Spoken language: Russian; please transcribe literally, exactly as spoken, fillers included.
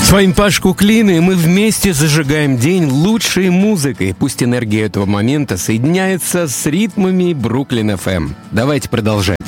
С вами Паш Куклин, и мы вместе зажигаем день лучшей музыкой. Пусть энергия этого момента соединяется с ритмами Бруклин эф эм. Давайте продолжать.